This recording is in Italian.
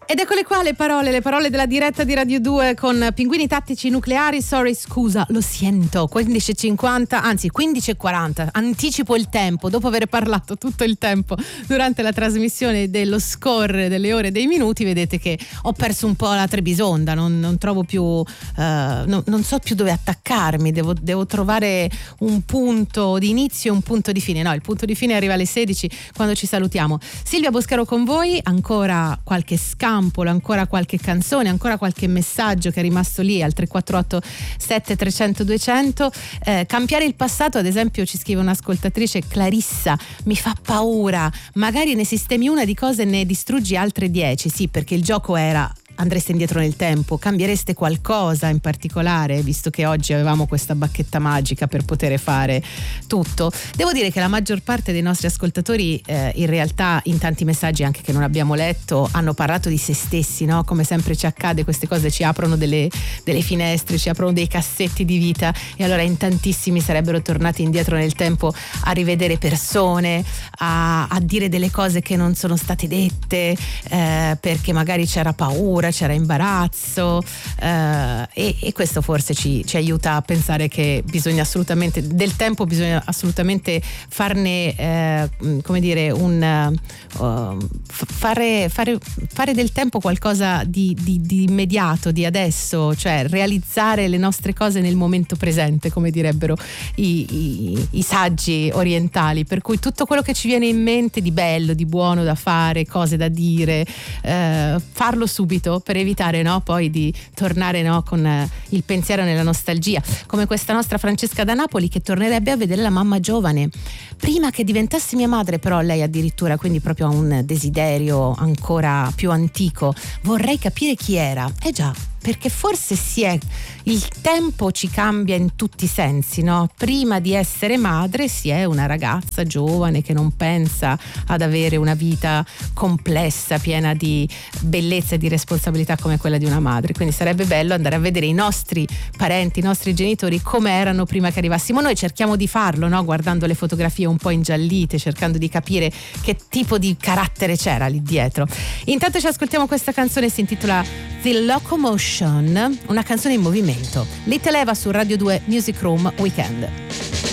Ed eccole qua le parole della diretta di Radio 2 con Pinguini Tattici Nucleari. Sorry, scusa, lo sento. 15:50, anzi 15:40. Anticipo il tempo dopo aver parlato tutto il tempo durante la trasmissione dello scorrere delle ore e dei minuti. Vedete che ho perso un po' la Trebisonda, non trovo più, non so più dove attaccarmi. Devo trovare un punto di inizio e un punto di fine. No, il punto di fine arriva alle 16 quando ci salutiamo. Silvia Boscaro con voi, ancora qualche scampolo, ancora qualche canzone, ancora qualche messaggio che è rimasto lì al 348 7300 200. Cambiare il passato, ad esempio, ci scrive un'ascoltatrice, Clarissa, mi fa paura, magari ne sistemi una di cose e ne distruggi altre 10. Sì, perché il gioco era: andreste indietro nel tempo, cambiereste qualcosa in particolare, visto che oggi avevamo questa bacchetta magica per poter fare tutto? Devo dire che la maggior parte dei nostri ascoltatori in realtà, in tanti messaggi anche che non abbiamo letto, hanno parlato di se stessi, no? Come sempre ci accade, queste cose ci aprono delle finestre, ci aprono dei cassetti di vita, e allora in tantissimi sarebbero tornati indietro nel tempo a rivedere persone, a dire delle cose che non sono state dette, perché magari c'era paura, c'era imbarazzo, e questo forse ci aiuta a pensare che bisogna assolutamente assolutamente farne come dire fare del tempo qualcosa di immediato, di adesso, cioè realizzare le nostre cose nel momento presente, come direbbero i saggi orientali, per cui tutto quello che ci viene in mente di bello, di buono da fare, cose da dire, farlo subito, per evitare, no, poi di tornare, no, con il pensiero nella nostalgia, come questa nostra Francesca da Napoli, che tornerebbe a vedere la mamma giovane prima che diventasse mia madre. Però lei addirittura, quindi proprio ha un desiderio ancora più antico: vorrei capire chi era. Già, perché forse il tempo ci cambia in tutti i sensi, no? Prima di essere madre si è una ragazza giovane che non pensa ad avere una vita complessa, piena di bellezza e di responsabilità come quella di una madre. Quindi sarebbe bello andare a vedere i nostri parenti, i nostri genitori, come erano prima che arrivassimo noi. Cerchiamo di farlo, no? Guardando le fotografie un po' ingiallite, cercando di capire che tipo di carattere c'era lì dietro. Intanto ci ascoltiamo questa canzone, si intitola The Locomotion, una canzone in movimento. Little Eva su Radio 2 Music Room Weekend.